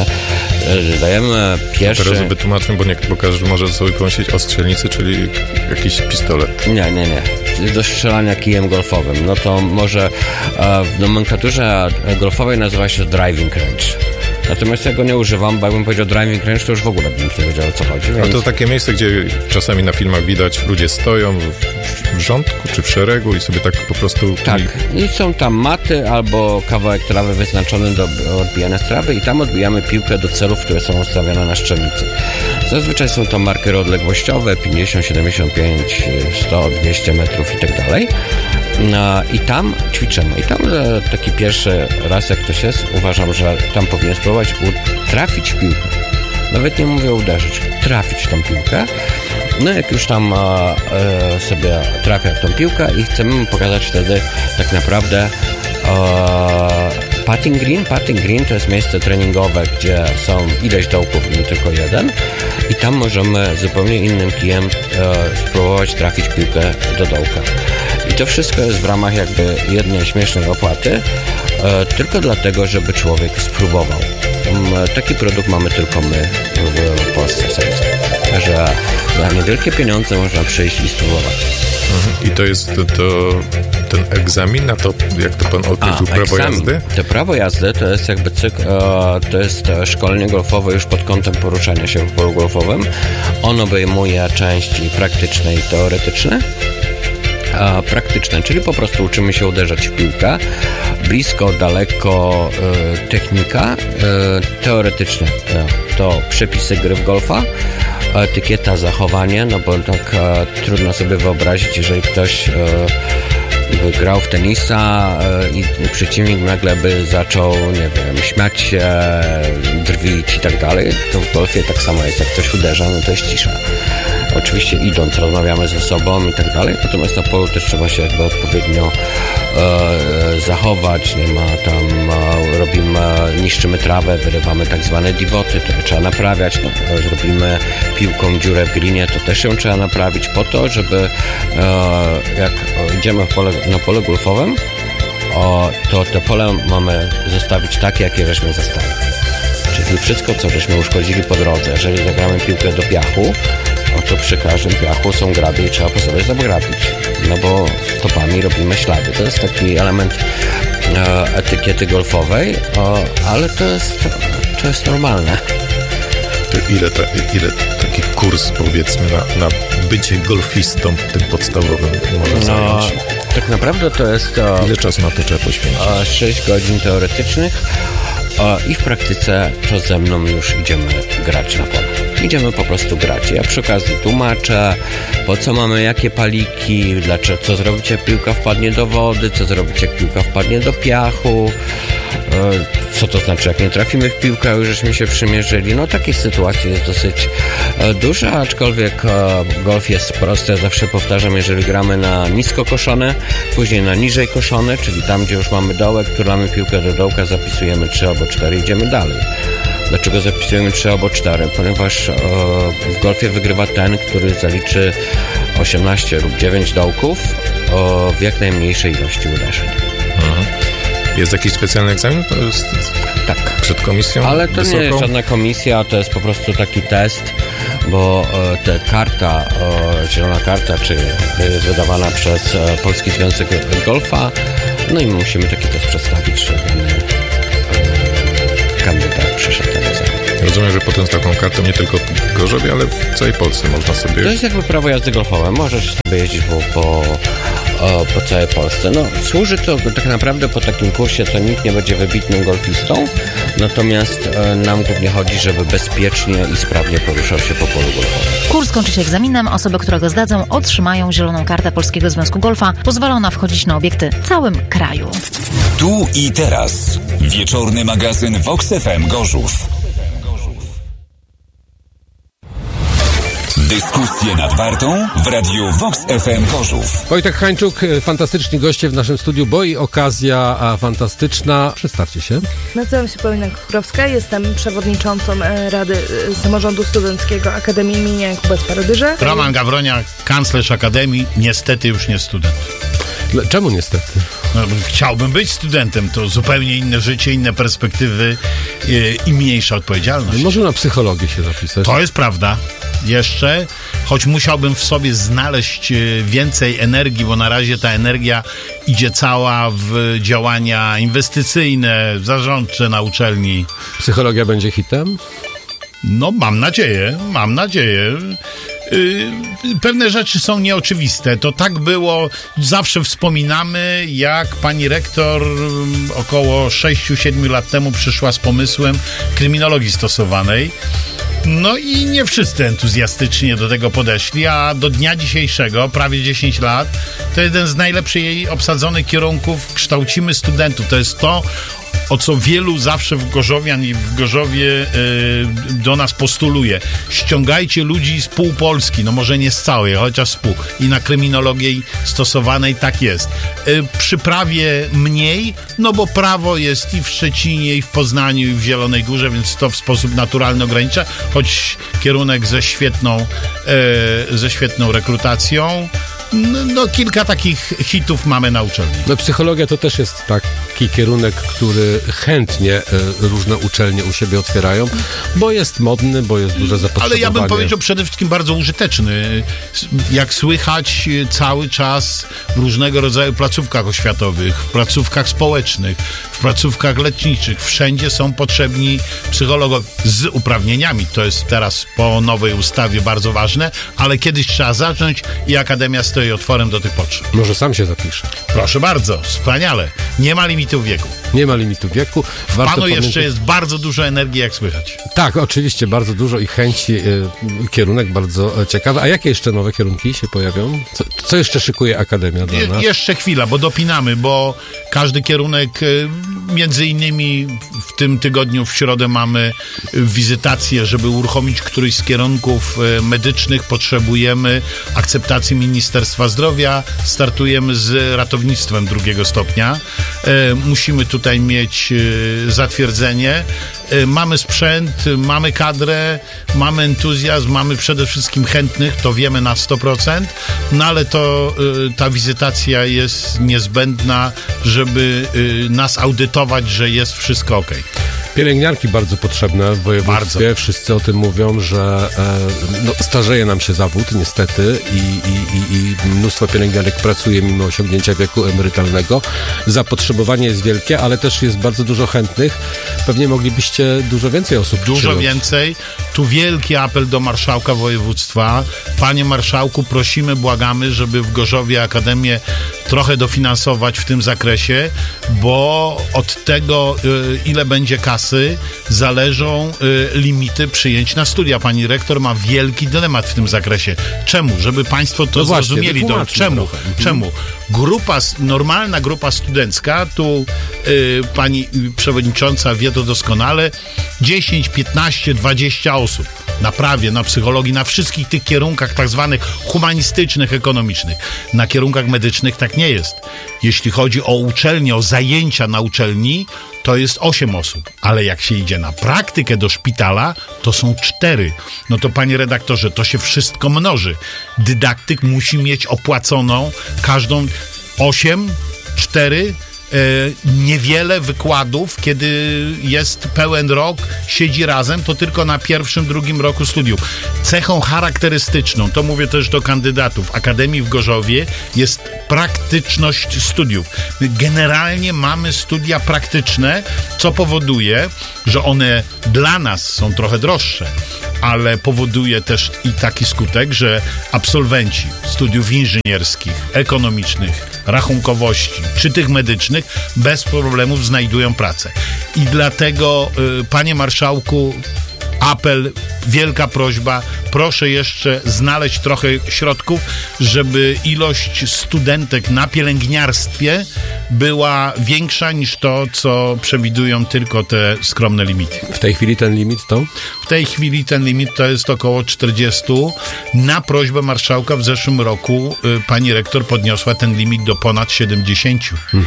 dajemy pierwszy... Teraz wytłumaczmy, bo każdy może sobie pomyśleć o strzelnicy, czyli jakiś pistolet. Nie. Do strzelania kijem golfowym. No to może w nomenklaturze golfowej nazywa się driving range. Natomiast ja go nie używam, bo jakbym powiedział driving range, to już w ogóle bym nie wiedział, o co chodzi. Więc... A to takie miejsce, gdzie czasami na filmach widać, ludzie stoją w rządku czy w szeregu i sobie tak po prostu... Tak, i są tam maty albo kawałek trawy wyznaczony do odbijania z trawy i tam odbijamy piłkę do celów, które są ustawione na strzelnicy. Zazwyczaj są to markery odległościowe, 50, 75, 100, 200 metrów i tak dalej. I tam ćwiczymy. I tam taki pierwszy raz, jak ktoś jest, uważam, że tam powinien spróbować trafić w piłkę. Nawet nie mówię uderzyć, trafić tą piłkę. No jak już tam sobie trafia w tą piłkę i chcemy mu pokazać wtedy tak naprawdę putting green. Putting green to jest miejsce treningowe, gdzie są ileś dołków, nie tylko jeden. I tam możemy zupełnie innym kijem spróbować trafić piłkę do dołka. I to wszystko jest w ramach jakby jednej śmiesznej opłaty, tylko dlatego, żeby człowiek spróbował. Taki produkt mamy tylko my w Polsce w Sejmie. Że za niewielkie pieniądze można przyjść i spróbować. I to jest ten egzamin na to, jak to pan określił, prawo jazdy? To prawo jazdy to jest jakby cykl, to jest szkolenie golfowe już pod kątem poruszania się w polu golfowym. On obejmuje części praktyczne i teoretyczne. Praktyczne, czyli po prostu uczymy się uderzać w piłkę. Blisko, daleko, technika. Teoretyczne to przepisy gry w golfa, etykieta, zachowanie, no bo tak trudno sobie wyobrazić, jeżeli ktoś by grał w tenisa i przeciwnik nagle by zaczął, nie wiem, śmiać się, drwić i tak dalej, to w golfie tak samo jest, jak ktoś uderza, no to jest cisza. Oczywiście idąc, rozmawiamy ze sobą i tak dalej, natomiast na polu też trzeba się jakby odpowiednio zachować, nie ma tam, niszczymy trawę, wyrywamy tak zwane divoty, to trzeba naprawiać, no, zrobimy piłką dziurę w greenie, to też ją trzeba naprawić po to, żeby jak idziemy na pole golfowym, to te pole mamy zostawić takie, jakie żeśmy zostawili. Czyli wszystko, co żeśmy uszkodzili po drodze, jeżeli zagramy piłkę do piachu, to przy każdym piachu są graby i trzeba po sobie zagrabić, no bo stopami robimy ślady. To jest taki element etykiety golfowej, ale to jest normalne. To ile taki kurs, powiedzmy, na bycie golfistą tym podstawowym może zająć? Tak naprawdę to jest... Ile czasu na to trzeba poświęcić? 6 godzin teoretycznych i w praktyce to ze mną już idziemy grać na polu. Idziemy po prostu grać. Ja przy okazji tłumaczę, po co mamy jakie paliki, dlaczego, co zrobić, jak piłka wpadnie do wody, co zrobić, jak piłka wpadnie do piachu, co to znaczy, jak nie trafimy w piłkę, już żeśmy się przymierzyli. No takich sytuacji jest dosyć dużo, aczkolwiek golf jest prosty. Ja zawsze powtarzam, jeżeli gramy na nisko koszone, później na niżej koszone, czyli tam, gdzie już mamy dołek, turlamy piłkę do dołka, zapisujemy 3 albo 4, idziemy dalej. Dlaczego zapisujemy 3 albo 4? Ponieważ w golfie wygrywa ten, który zaliczy 18 lub 9 dołków w jak najmniejszej ilości uderzeń. Jest jakiś specjalny egzamin? To jest tak. Przed komisją? Ale to wysoką? Nie jest żadna komisja, to jest po prostu taki test, bo karta, zielona karta, czyli jest wydawana przez Polski Związek Golfa, no i my musimy taki test przedstawić, że dany kandydat przeszedł ten egzamin. Rozumiem, że potem z taką kartą nie tylko w Gorzowie, ale w całej Polsce można sobie... To jest jakby prawo jazdy golfowe. Możesz sobie jeździć po całej Polsce. No, służy to tak naprawdę po takim kursie, to nikt nie będzie wybitnym golfistą, natomiast nam głównie chodzi, żeby bezpiecznie i sprawnie poruszał się po polu golfowym. Kurs kończy się egzaminem. Osoby, które go zdadzą, otrzymają zieloną kartę Polskiego Związku Golfa. Pozwala ona wchodzić na obiekty w całym kraju. Tu i teraz. Wieczorny magazyn Vox FM Gorzów. Dyskusje nad Wartą w radiu Vox FM Gorzów. Wojtek Hańczuk, fantastyczni goście w naszym studiu, bo i okazja fantastyczna. Przedstawcie się. Nazywam się Paulina Kuchrowska, jestem przewodniczącą Rady Samorządu Studenckiego Akademii im. Jakuba Sparodyrza. Roman Gawronia, kanclerz Akademii, niestety już nie student. Czemu niestety? No, chciałbym być studentem, to zupełnie inne życie, inne perspektywy i mniejsza odpowiedzialność. Może na psychologię się zapisać. To jest prawda. Jeszcze, choć musiałbym w sobie znaleźć więcej energii, bo na razie ta energia idzie cała w działania inwestycyjne, zarządcze na uczelni. Psychologia będzie hitem? No, mam nadzieję. Pewne rzeczy są nieoczywiste. To tak było, zawsze wspominamy, jak pani rektor około 6-7 lat temu przyszła z pomysłem kryminologii stosowanej. No i nie wszyscy entuzjastycznie do tego podeszli, a do dnia dzisiejszego, prawie 10 lat, To jeden z najlepiej obsadzonych kierunków. Kształcimy studentów. To jest to, o co wielu zawsze w Gorzowian i w Gorzowie do nas postuluje. Ściągajcie ludzi z pół Polski, no może nie z całej, chociaż z pół. I na kryminologię stosowanej tak jest. Przy prawie mniej, no bo prawo jest i w Szczecinie, i w Poznaniu, i w Zielonej Górze, więc to w sposób naturalny ogranicza, choć kierunek ze świetną rekrutacją. No kilka takich hitów mamy na uczelni. No psychologia to też jest taki kierunek, który chętnie różne uczelnie u siebie otwierają, bo jest modny, bo jest duże zapotrzebowanie. Ale ja bym powiedział przede wszystkim bardzo użyteczny. Jak słychać cały czas w różnego rodzaju placówkach oświatowych, w placówkach społecznych, w placówkach leczniczych, wszędzie są potrzebni psychologowie z uprawnieniami. To jest teraz po nowej ustawie bardzo ważne, ale kiedyś trzeba zacząć i Akademia stoi otworem do tych potrzeb. Może sam się zapiszę. Proszę bardzo, wspaniale. Nie ma limitu wieku. Nie ma limitu wieku. W panu jeszcze jest bardzo dużo energii, jak słychać. Tak, oczywiście, bardzo dużo i chęci. Kierunek bardzo ciekawy. A jakie jeszcze nowe kierunki się pojawią? Co jeszcze szykuje Akademia dla nas? Jeszcze chwila, bo dopinamy, bo każdy kierunek, między innymi w tym tygodniu w środę mamy wizytację, żeby uruchomić któryś z kierunków medycznych. Potrzebujemy akceptacji Ministerstwa Zdrowia. Startujemy z ratownictwem 2. stopnia. Musimy tutaj mieć zatwierdzenie. Mamy sprzęt, mamy kadrę, mamy entuzjazm, mamy przede wszystkim chętnych, to wiemy na 100%, no ale ta wizytacja jest niezbędna, żeby nas audytować, że jest wszystko okej. Pielęgniarki bardzo potrzebne w województwie. Bardzo. Wszyscy o tym mówią, że starzeje nam się zawód niestety i mnóstwo pielęgniarek pracuje mimo osiągnięcia wieku emerytalnego. Zapotrzebowanie jest wielkie, ale też jest bardzo dużo chętnych. Pewnie moglibyście dużo więcej osób przyjąć. Dużo więcej. Tu wielki apel do marszałka województwa. Panie marszałku, prosimy, błagamy, żeby w Gorzowie Akademię trochę dofinansować w tym zakresie, bo od tego, ile będzie kasy, zależą limity przyjęć na studia. Pani rektor ma wielki dylemat w tym zakresie. Czemu? Żeby państwo to zrozumieli. Czemu? Normalna grupa studencka, tu pani przewodnicząca wie to doskonale, 10, 15, 20 osób na prawie, na psychologii, na wszystkich tych kierunkach tak zwanych humanistycznych, ekonomicznych. Na kierunkach medycznych tak nie jest. Jeśli chodzi o uczelnię, o zajęcia na uczelni, to jest 8 osób. Ale jak się idzie na praktykę do szpitala, to są 4. No to panie redaktorze, to się wszystko mnoży. Dydaktyk musi mieć opłaconą każdą 8, 4, niewiele wykładów, kiedy jest pełen rok, siedzi razem, to tylko na 1., 2. roku studiów. Cechą charakterystyczną, to mówię też do kandydatów Akademii w Gorzowie, jest praktyczność studiów. My generalnie mamy studia praktyczne, co powoduje, że one dla nas są trochę droższe, ale powoduje też i taki skutek, że absolwenci studiów inżynierskich, ekonomicznych, rachunkowości czy tych medycznych bez problemów znajdują pracę. I dlatego, panie marszałku, apel, wielka prośba, proszę jeszcze znaleźć trochę środków, żeby ilość studentek na pielęgniarstwie była większa niż to, co przewidują tylko te skromne limity. W tej chwili ten limit to? W tej chwili ten limit to jest około 40. Na prośbę marszałka w zeszłym roku pani rektor podniosła ten limit do ponad 70.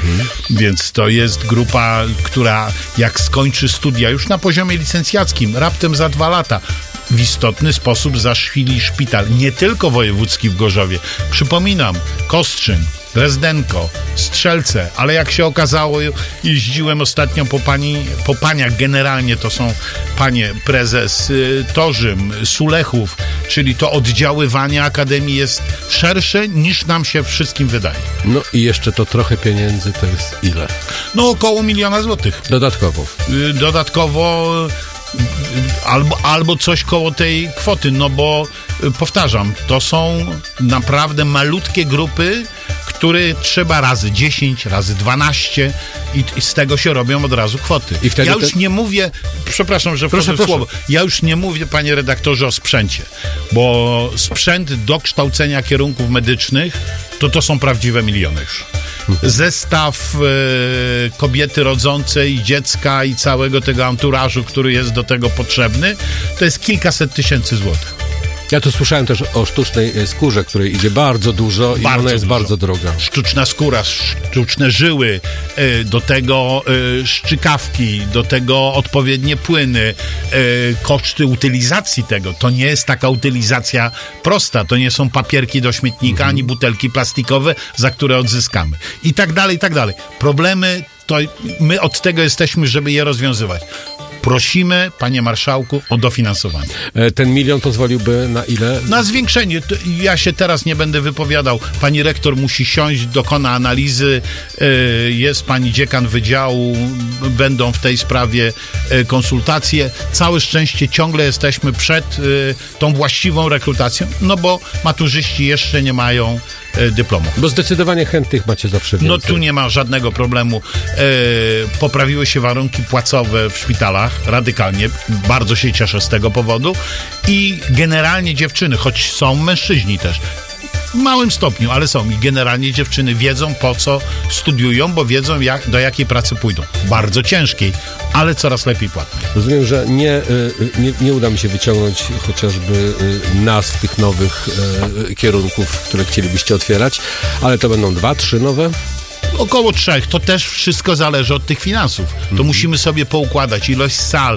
Więc to jest grupa, która jak skończy studia już na poziomie licencjackim, raptem za 2 lata, w istotny sposób zaszwili szpital, nie tylko wojewódzki w Gorzowie. Przypominam, Kostrzyn, Rezdenko, Strzelce, ale jak się okazało, jeździłem ostatnio po paniach, generalnie to są panie prezes Torzym, Sulechów, czyli to oddziaływanie Akademii jest szersze niż nam się wszystkim wydaje. No i jeszcze to trochę pieniędzy to jest ile? No około 1 000 000 złotych. Dodatkowo albo coś koło tej kwoty, no bo powtarzam, to są naprawdę malutkie grupy, który trzeba razy 10, razy 12 i z tego się robią od razu kwoty. Ja już nie mówię, przepraszam, że wchodzę w słowo, ja już nie mówię, panie redaktorze, o sprzęcie, bo sprzęt do kształcenia kierunków medycznych to są prawdziwe miliony już. Zestaw kobiety rodzącej, dziecka i całego tego anturażu, który jest do tego potrzebny, to jest kilkaset tysięcy złotych. Ja tu słyszałem też o sztucznej skórze, której idzie bardzo dużo i ona jest bardzo droga. Sztuczna skóra, sztuczne żyły, do tego szczykawki, do tego odpowiednie płyny, koszty utylizacji tego. To nie jest taka utylizacja prosta, to nie są papierki do śmietnika, ani butelki plastikowe, za które odzyskamy. I tak dalej, i tak dalej. Problemy, to my od tego jesteśmy, żeby je rozwiązywać. Prosimy, panie marszałku, o dofinansowanie. Ten 1 milion pozwoliłby na ile? Na zwiększenie. Ja się teraz nie będę wypowiadał. Pani rektor musi siąść, dokona analizy. Jest pani dziekan wydziału. Będą w tej sprawie konsultacje. Całe szczęście ciągle jesteśmy przed tą właściwą rekrutacją, no bo maturzyści jeszcze nie mają dyplomów. Bo zdecydowanie chętnych macie zawsze więcej. No tu nie ma żadnego problemu. Poprawiły się warunki płacowe w szpitalach radykalnie. Bardzo się cieszę z tego powodu. I generalnie dziewczyny, choć są mężczyźni też, w małym stopniu, ale są. I generalnie dziewczyny wiedzą, po co studiują, bo wiedzą, do jakiej pracy pójdą. Bardzo ciężkiej, ale coraz lepiej płatnej. Rozumiem, że nie uda mi się wyciągnąć chociażby nazw tych nowych kierunków, które chcielibyście otwierać, ale to będą 2, 3 nowe? Około 3. To też wszystko zależy od tych finansów. To musimy sobie poukładać. Ilość sal.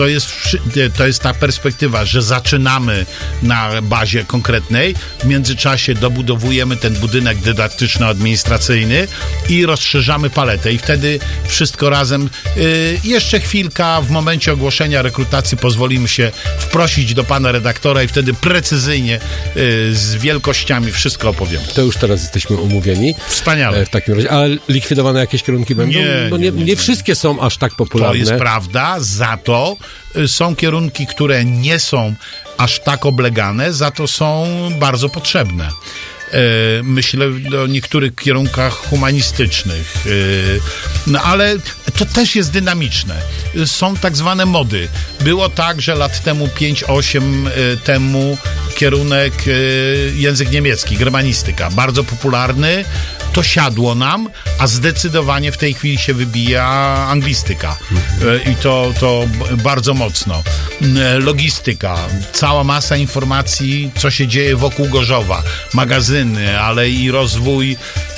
To jest ta perspektywa, że zaczynamy na bazie konkretnej. W międzyczasie dobudowujemy ten budynek dydaktyczno-administracyjny i rozszerzamy paletę. I wtedy wszystko razem. Jeszcze chwilka, w momencie ogłoszenia rekrutacji pozwolimy się wprosić do pana redaktora i wtedy precyzyjnie z wielkościami wszystko opowiemy. To już teraz jesteśmy umówieni. Wspaniale. W takim razie. Ale likwidowane jakieś kierunki będą? Nie wszystkie są aż tak popularne. To jest prawda, za to są kierunki, które nie są aż tak oblegane, za to są bardzo potrzebne. Myślę o niektórych kierunkach humanistycznych, no ale to też jest dynamiczne. Są tak zwane mody. Było tak, że lat temu 5-8 temu kierunek język niemiecki, germanistyka, bardzo popularny, to siadło nam, a zdecydowanie w tej chwili się wybija anglistyka i to bardzo mocno. Logistyka, cała masa informacji, co się dzieje wokół Gorzowa, magazyny, ale i rozwój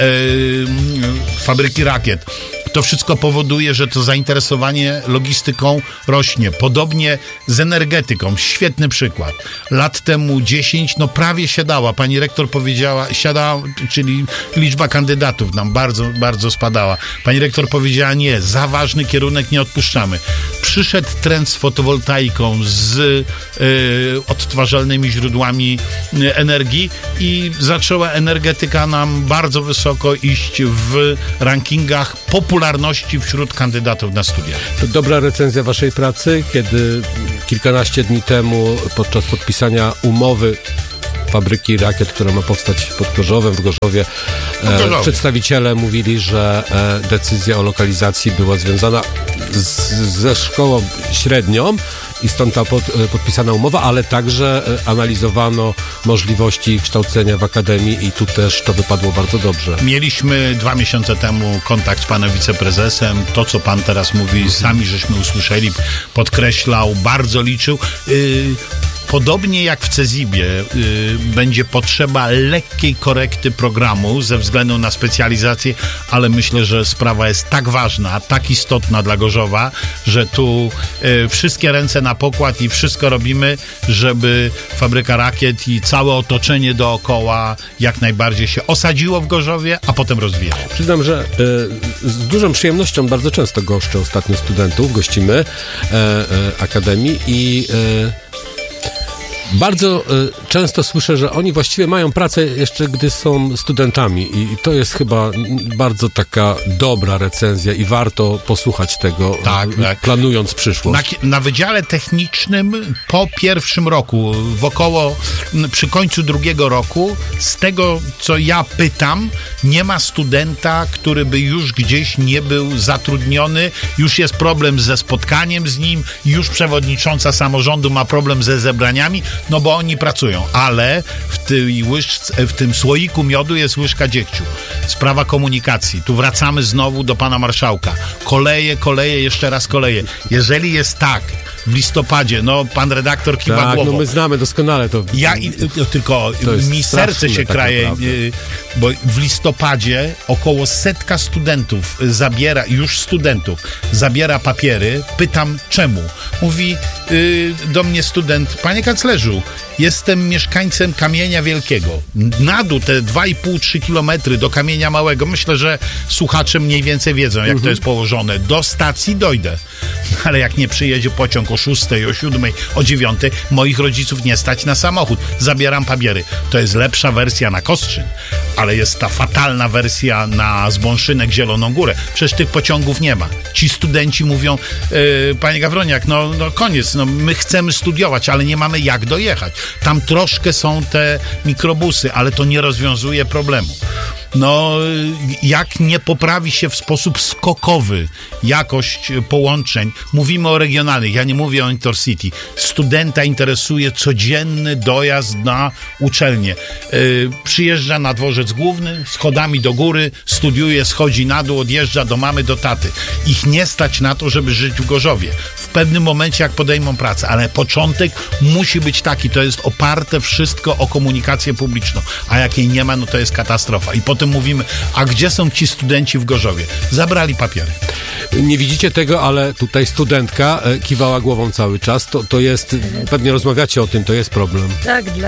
fabryki rakiet. To wszystko powoduje, że to zainteresowanie logistyką rośnie. Podobnie z energetyką. Świetny przykład. Lat temu 10, no prawie siadała. Pani rektor powiedziała, czyli liczba kandydatów nam bardzo, bardzo spadała. Pani rektor powiedziała, nie, za ważny kierunek nie odpuszczamy. Przyszedł trend z fotowoltaiką, z odtwarzalnymi źródłami energii i zaczęła energetyka nam bardzo wysoko iść w rankingach popularności wśród kandydatów na studia. To dobra recenzja waszej pracy, kiedy kilkanaście dni temu podczas podpisania umowy fabryki rakiet, która ma powstać pod Gorzowem, w Gorzowie, przedstawiciele mówili, że decyzja o lokalizacji była związana ze szkołą średnią i stąd ta podpisana umowa, ale także analizowano możliwości kształcenia w akademii i tu też to wypadło bardzo dobrze. Mieliśmy 2 miesiące temu kontakt z panem wiceprezesem. To, co pan teraz mówi, sami żeśmy usłyszeli, podkreślał, bardzo liczył. Podobnie jak w CEZIB-ie będzie potrzeba lekkiej korekty programu ze względu na specjalizację, ale myślę, że sprawa jest tak ważna, tak istotna dla Gorzowa, że tu wszystkie ręce na pokład i wszystko robimy, żeby fabryka rakiet i całe otoczenie dookoła jak najbardziej się osadziło w Gorzowie, a potem rozwijało. Przyznam, że z dużą przyjemnością bardzo często goszczę ostatnio studentów, gościmy Akademii i Bardzo często słyszę, że oni właściwie mają pracę jeszcze, gdy są studentami i to jest chyba bardzo taka dobra recenzja i warto posłuchać tego, planując przyszłość. Na Wydziale Technicznym po pierwszym roku, przy końcu drugiego roku, z tego, co ja pytam, nie ma studenta, który by już gdzieś nie był zatrudniony, już jest problem ze spotkaniem z nim, już przewodnicząca samorządu ma problem ze zebraniami, no bo oni pracują, ale w tym słoiku miodu jest łyżka dziegciu. Sprawa komunikacji. Tu wracamy znowu do pana marszałka. Koleje, jeszcze raz koleje. Jeżeli jest tak, w listopadzie, pan redaktor kiwa głową. No my znamy doskonale to. Tylko mi serce się kraje, bo w listopadzie około 100 studentów zabiera papiery. Pytam czemu. Mówi do mnie student: panie kanclerzu, jestem mieszkańcem Kamienia Wielkiego. Na dół te 2,5-3 kilometry do Kamienia Małego. Myślę, że słuchacze mniej więcej wiedzą, jak to jest położone. Do stacji dojdę. Ale jak nie przyjedzie pociąg o 6, o 7, o 9, moich rodziców nie stać na samochód. Zabieram papiery. To jest lepsza wersja na Kostrzyn, ale jest ta fatalna wersja na Zbąszynek, Zieloną Górę. Przecież tych pociągów nie ma. Ci studenci mówią: panie Gawroniak, no koniec, my chcemy studiować, ale nie mamy jak dojechać. Tam troszkę są te mikrobusy, ale to nie rozwiązuje problemu. Jak nie poprawi się w sposób skokowy jakość połączeń, mówimy o regionalnych, ja nie mówię o Intercity. Studenta interesuje codzienny dojazd na uczelnię. Przyjeżdża na dworzec główny, schodami do góry, studiuje, schodzi na dół, odjeżdża do mamy, do taty. Ich nie stać na to, żeby żyć w Gorzowie. W pewnym momencie, jak podejmą pracę, ale początek musi być taki, to jest oparte wszystko o komunikację publiczną, a jak jej nie ma, to jest katastrofa. I potem mówimy: a gdzie są ci studenci w Gorzowie? Zabrali papiery. Nie widzicie tego, ale tutaj studentka kiwała głową cały czas. To jest, pewnie rozmawiacie o tym, to jest problem. Tak,